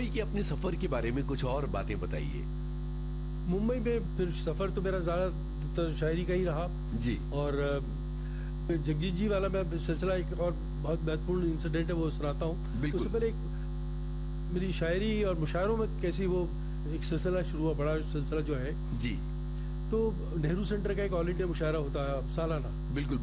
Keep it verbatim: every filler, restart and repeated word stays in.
मुंबई के अपने सफर के बारे में कुछ और बातें बताइए। मुंबई में फिर सफर तो मेरा ज़्यादा शायरी का ही रहा जी। और जगजीत जी वाला मैं सिलसिला एक और बहुत महत्वपूर्ण इंसिडेंट है, वो सुनाता हूँ। उससे पहले एक मेरी शायरी और मुशायरों में कैसी वो एक सिलसिला शुरू हुआ, बड़ा सिलसिला जो है जी। तो नेहरू सेंटर का एक ऑल इंडिया मुशायरा होता है सालाना। बिल्कुल।